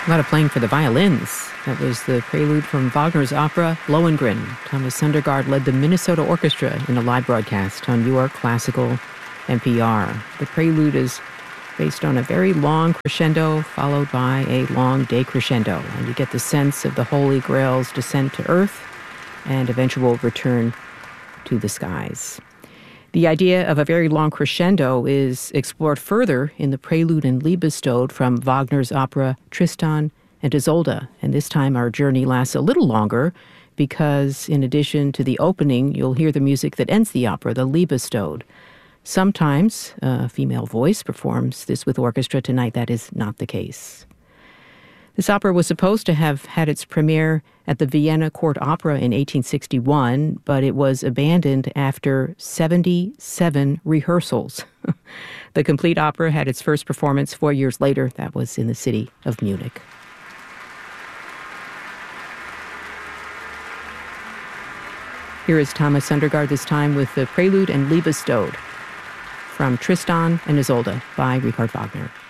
A lot of playing for the violins. That was the prelude from Wagner's opera Lohengrin. Thomas Sundergaard led the Minnesota Orchestra in a live broadcast on New York Classical NPR. The prelude is based on a very long crescendo followed by a long decrescendo, and you get the sense of the Holy Grail's descent to earth and eventual return to the skies. The idea of a very long crescendo is explored further in the Prelude and Liebestod from Wagner's opera Tristan and Isolde. And this time our journey lasts a little longer because in addition to the opening, you'll hear the music that ends the opera, the Liebestod. Sometimes a female voice performs this with orchestra. Tonight that is not the case. This opera was supposed to have had its premiere at the Vienna Court Opera in 1861, but it was abandoned after 77 rehearsals. The complete opera had its first performance 4 years later. That was in the city of Munich. Here is Thomas Sundergaard, this time with the Prelude and Liebestod from Tristan and Isolde by Richard Wagner.